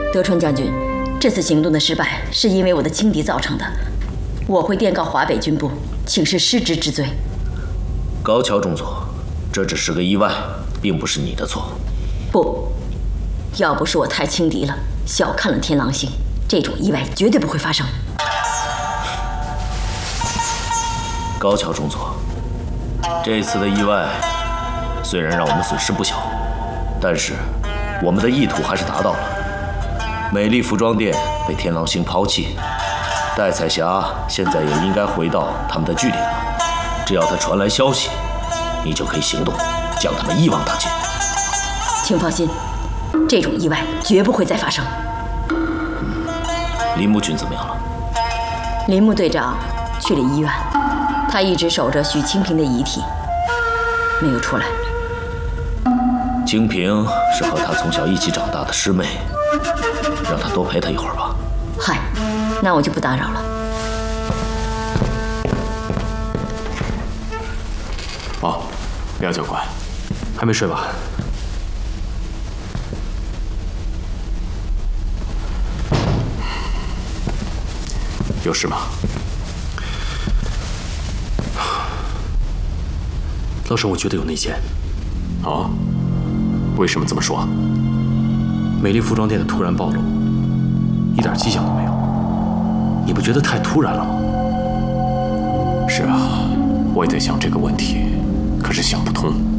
德川将军，这次行动的失败是因为我的轻敌造成的，我会电告华北军部，请示失职之罪。 高桥中佐，这只是个意外，并不是你的错。 不，要不是我太轻敌了，小看了天狼星，这种意外绝对不会发生。 高桥中佐，这次的意外虽然让我们损失不小，但是我们的意图还是达到了。美丽服装店被天狼星抛弃，戴彩霞现在也应该回到他们的据点了。只要他传来消息，你就可以行动，将他们一网打尽。 请放心，这种意外绝不会再发生。 铃木君怎么样了？ 铃木队长去了医院，他一直守着许清平的遗体，没有出来。 清平是和他从小一起长大的师妹，让他多陪他一会儿吧。 嗨，那我就不打扰了。 哦，廖教官，还没睡吧？有事吗？老沈，我觉得有内奸。哦，为什么这么说？美丽服装店的突然暴露，一点迹象都没有，你不觉得太突然了吗？是啊，我也在想这个问题，可是想不通。